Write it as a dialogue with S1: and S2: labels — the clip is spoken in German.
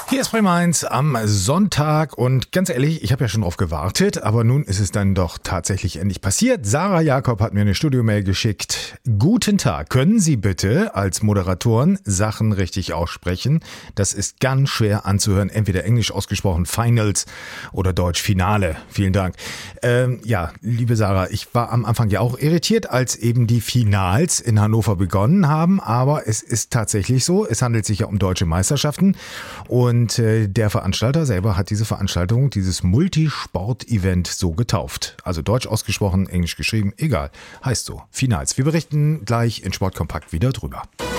S1: Hier ist Bremen 1 am Sonntag und ganz ehrlich, ich habe ja schon drauf gewartet, aber nun ist es dann doch tatsächlich endlich passiert. Sarah Jakob hat mir eine Studiomail geschickt. Guten Tag, können Sie bitte als Moderatoren Sachen richtig aussprechen? Das ist ganz schwer anzuhören, entweder englisch ausgesprochen Finals oder deutsch Finale. Vielen Dank. Ja, liebe Sarah, ich war am Anfang ja auch irritiert, als eben die Finals in Hannover begonnen haben, aber es ist tatsächlich so, es handelt sich ja um deutsche Meisterschaften und der Veranstalter selber hat diese Veranstaltung, dieses Multisport-Event so getauft. Also deutsch ausgesprochen, englisch geschrieben, egal. Heißt so, Finals. Wir berichten gleich in Sportkompakt wieder drüber.